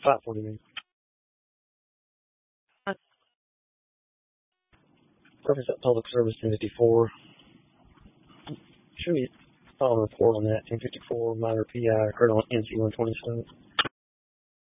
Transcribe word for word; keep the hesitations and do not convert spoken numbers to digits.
five forty-eight. Reference at public service ten fifty-four. Should we file a report on that ten fifty-four minor P I occurred on N C one twenty-seven.